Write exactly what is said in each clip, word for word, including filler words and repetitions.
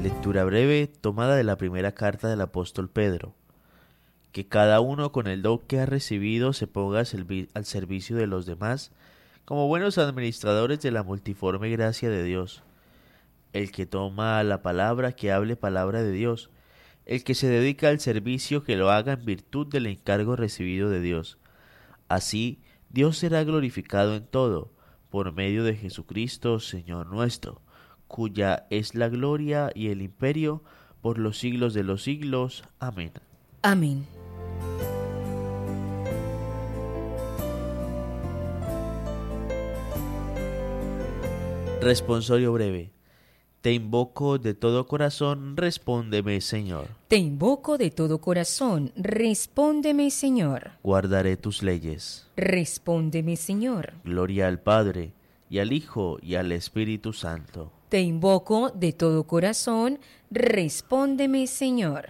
Lectura breve tomada de la primera carta del apóstol Pedro. Que cada uno con el don que ha recibido se ponga al servicio de los demás, como buenos administradores de la multiforme gracia de Dios. El que toma la palabra, que hable palabra de Dios. El que se dedica al servicio, que lo haga en virtud del encargo recibido de Dios. Así, Dios será glorificado en todo, por medio de Jesucristo, Señor nuestro, cuya es la gloria y el imperio por los siglos de los siglos. Amén. Amén. Responsorio breve. Te invoco de todo corazón, respóndeme, Señor. Te invoco de todo corazón, respóndeme, Señor. Guardaré tus leyes. Respóndeme, Señor. Gloria al Padre, y al Hijo, y al Espíritu Santo. Te invoco de todo corazón, respóndeme, Señor.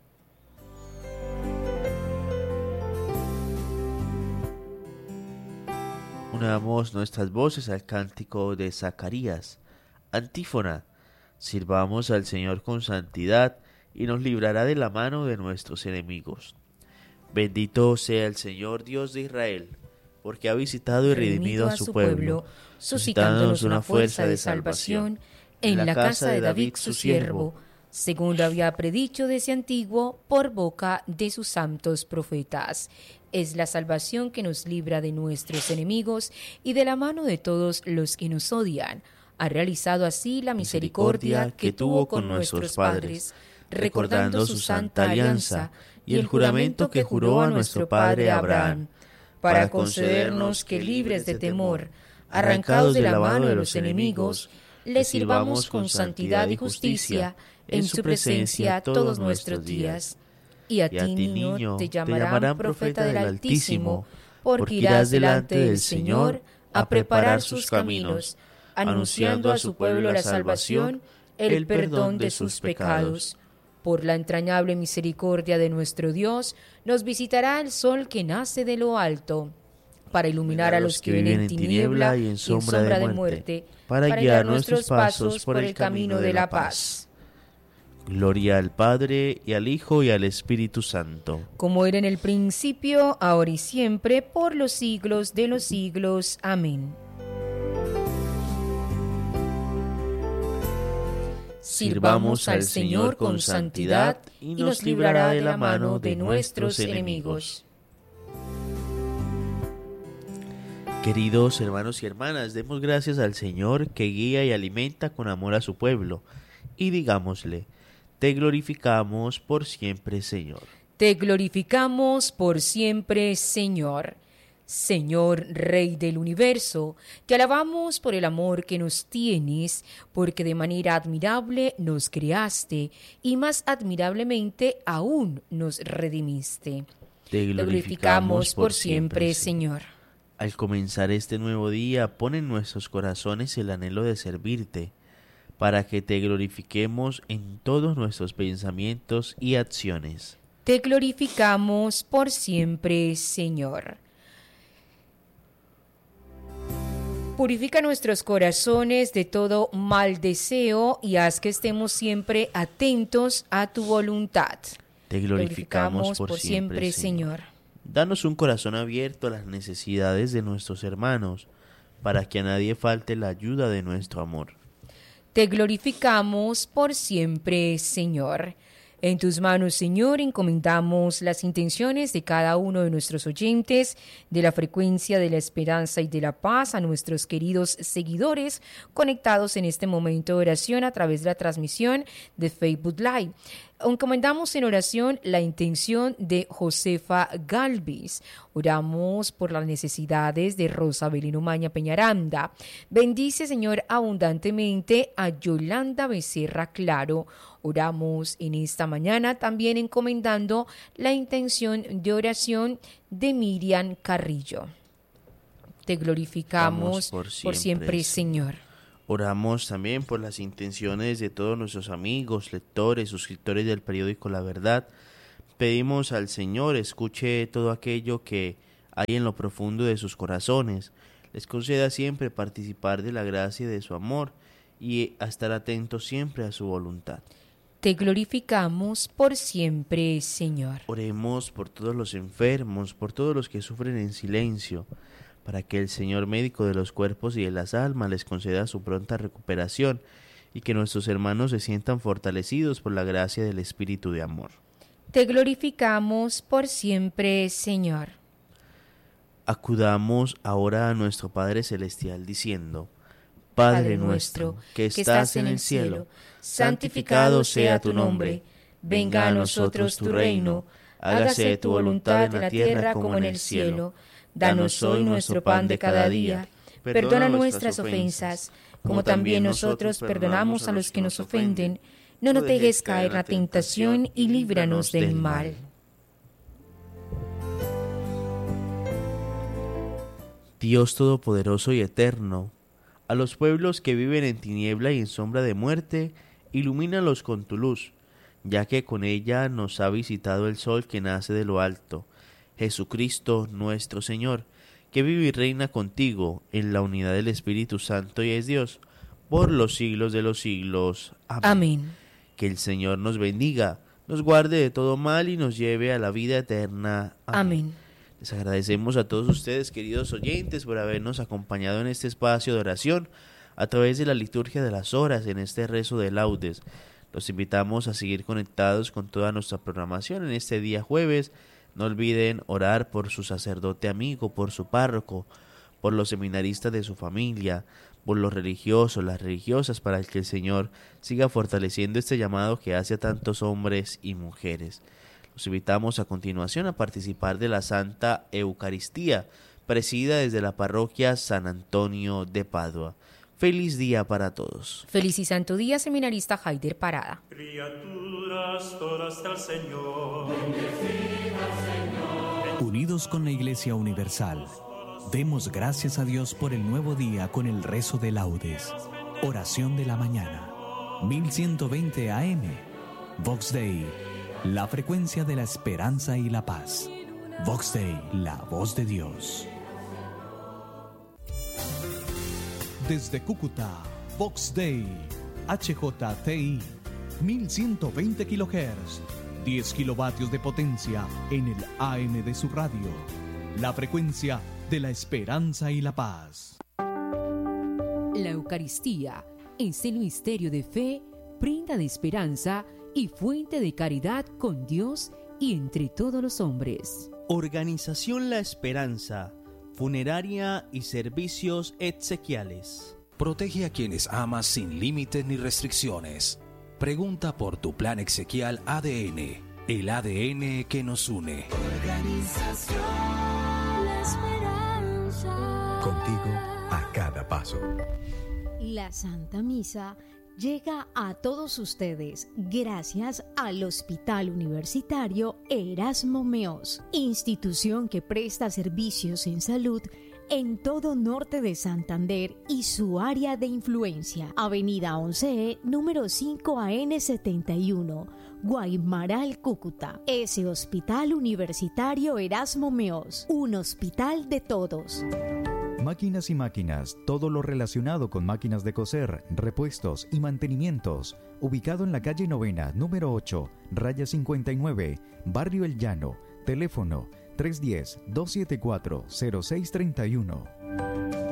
Unamos nuestras voces al cántico de Zacarías. Antífona. Sirvamos al Señor con santidad, y nos librará de la mano de nuestros enemigos. Bendito sea el Señor Dios de Israel, porque ha visitado y redimido a su pueblo, suscitándonos una fuerza de salvación en la casa de David su siervo, según lo había predicho desde antiguo por boca de sus santos profetas. Es la salvación que nos libra de nuestros enemigos y de la mano de todos los que nos odian. Ha realizado así la misericordia que tuvo con nuestros padres, recordando su santa alianza y el juramento que juró a nuestro padre Abraham, para concedernos que, libres de temor, arrancados de la mano de los enemigos, le sirvamos con santidad y justicia en su presencia todos nuestros días. Y a ti, niño, te llamarán profeta del Altísimo, porque irás delante del Señor a preparar sus caminos, anunciando a su pueblo la salvación, el perdón de sus pecados. Por la entrañable misericordia de nuestro Dios, nos visitará el sol que nace de lo alto, para iluminar a los que viven en tiniebla y en sombra de muerte, para guiar nuestros pasos por el camino de la paz. Gloria al Padre, y al Hijo, y al Espíritu Santo. Como era en el principio, ahora y siempre, por los siglos de los siglos. Amén. Sirvamos al Señor con santidad, y nos librará de la mano de nuestros enemigos. Queridos hermanos y hermanas, demos gracias al Señor que guía y alimenta con amor a su pueblo, y digámosle: te glorificamos por siempre, Señor. Te glorificamos por siempre, Señor. Señor, Rey del universo, te alabamos por el amor que nos tienes, porque de manera admirable nos creaste y más admirablemente aún nos redimiste. Te glorificamos, te glorificamos por, por siempre, siempre, Señor. Al comenzar este nuevo día, pon en nuestros corazones el anhelo de servirte, para que te glorifiquemos en todos nuestros pensamientos y acciones. Te glorificamos por siempre, Señor. Purifica nuestros corazones de todo mal deseo y haz que estemos siempre atentos a tu voluntad. Te glorificamos por, por siempre, siempre, Señor. Danos un corazón abierto a las necesidades de nuestros hermanos, para que a nadie falte la ayuda de nuestro amor. Te glorificamos por siempre, Señor. En tus manos, Señor, encomendamos las intenciones de cada uno de nuestros oyentes, de la frecuencia de la esperanza y de la paz, a nuestros queridos seguidores conectados en este momento de oración a través de la transmisión de Facebook Live. Encomendamos en oración la intención de Josefa Galvis. Oramos por las necesidades de Rosa Belén Umaña Peñaranda. Bendice, Señor, abundantemente a Yolanda Becerra Claro. Oramos en esta mañana también encomendando la intención de oración de Miriam Carrillo. Te glorificamos por siempre, por siempre, Señor. Oramos también por las intenciones de todos nuestros amigos, lectores, suscriptores del periódico La Verdad. Pedimos al Señor escuche todo aquello que hay en lo profundo de sus corazones. Les conceda siempre participar de la gracia y de su amor, y a estar atentos siempre a su voluntad. Te glorificamos por siempre, Señor. Oremos por todos los enfermos, por todos los que sufren en silencio, para que el Señor médico de los cuerpos y de las almas les conceda su pronta recuperación y que nuestros hermanos se sientan fortalecidos por la gracia del Espíritu de amor. Te glorificamos por siempre, Señor. Acudamos ahora a nuestro Padre Celestial diciendo: Padre nuestro, que estás en el cielo, santificado sea tu nombre. Venga a nosotros tu reino. Hágase tu voluntad en la tierra como en el cielo. Danos hoy nuestro pan de cada día. Perdona nuestras ofensas, como también nosotros perdonamos a los que nos ofenden. No nos dejes caer en la tentación y líbranos del mal. Dios Todopoderoso y Eterno, a los pueblos que viven en tiniebla y en sombra de muerte, ilumínalos con tu luz, ya que con ella nos ha visitado el sol que nace de lo alto, Jesucristo nuestro Señor, que vive y reina contigo en la unidad del Espíritu Santo y es Dios, por los siglos de los siglos. Amén. Amén. Que el Señor nos bendiga, nos guarde de todo mal y nos lleve a la vida eterna. Amén. Amén. Les agradecemos a todos ustedes, queridos oyentes, por habernos acompañado en este espacio de oración a través de la liturgia de las horas en este rezo de laudes. Los invitamos a seguir conectados con toda nuestra programación en este día jueves. No olviden orar por su sacerdote amigo, por su párroco, por los seminaristas de su familia, por los religiosos, las religiosas, para que el Señor siga fortaleciendo este llamado que hace a tantos hombres y mujeres. Los invitamos a continuación a participar de la Santa Eucaristía, presidida desde la parroquia San Antonio de Padua. Feliz día para todos. Feliz y santo día, seminarista Haider Parada. Criaturas todas del Señor. Unidos con la Iglesia Universal, demos gracias a Dios por el nuevo día con el rezo de laudes. Oración de la mañana. mil ciento veinte A M. Vox Dei, la frecuencia de la esperanza y la paz. Vox Dei, la voz de Dios. Desde Cúcuta, Vox Dei, H J T I, mil ciento veinte kilohertz, diez kilovatios de potencia en el A M de su radio. La frecuencia de la esperanza y la paz. La Eucaristía es el misterio de fe, prenda de esperanza y fuente de caridad con Dios y entre todos los hombres. Organización La Esperanza, funeraria y servicios exequiales. Protege a quienes amas sin límites ni restricciones. Pregunta por tu plan exequial A D N, el A D N que nos une. Organización La Esperanza. Contigo a cada paso. La Santa Misa llega a todos ustedes gracias al Hospital Universitario Erasmo Meos, institución que presta servicios en salud en todo norte de Santander y su área de influencia. Avenida once E, número cinco A N setenta y uno, Guaymaral, Cúcuta. Ese Hospital Universitario Erasmo Meos, un hospital de todos. Máquinas y máquinas, todo lo relacionado con máquinas de coser, repuestos y mantenimientos. Ubicado en la calle Novena, número ocho, raya cincuenta y nueve, Barrio El Llano. Teléfono tres uno cero, dos siete cuatro, cero seis tres uno.